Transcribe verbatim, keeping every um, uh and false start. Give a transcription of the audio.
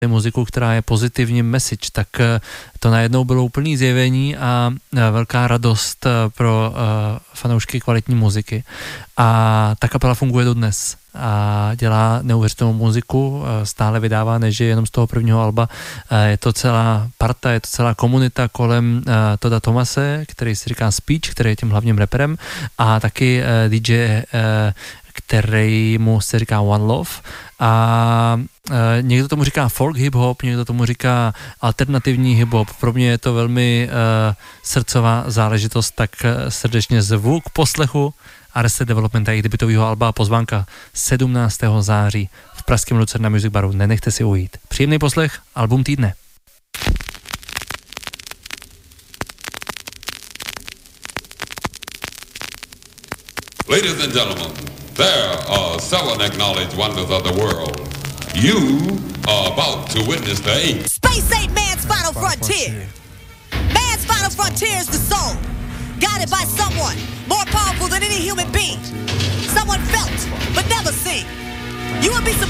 muziku, která je pozitivní message, tak to najednou bylo úplný zjevení a velká radost pro fanoušky kvalitní muziky. A ta kapela funguje dodnes a dělá neuvěřitelnou muziku, stále vydává, než je jenom z toho prvního alba. Je to celá parta, je to celá komunita kolem Toda Thomase, který si říká Speech, který je tím hlavním raperem, a taky D J, který mu se říká One Love, a e, někdo tomu říká folk hip-hop, někdo tomu říká alternativní hip-hop. Pro mě je to velmi e, srdcová záležitost, tak srdečně zvu k poslechu Arrested Development a jejich debutovýho alba. Pozvánka sedmnáctého září v pražském Lucerna Music Baru. Nenechte si ujít. Příjemný poslech, album týdne. Ladies and gentlemen, there are seven acknowledged wonders of the world. You are about to witness the eighth. Space ain't man's final frontier. Man's final frontier is the soul, guided by someone more powerful than any human being. Someone felt, but never seen. You would be surprised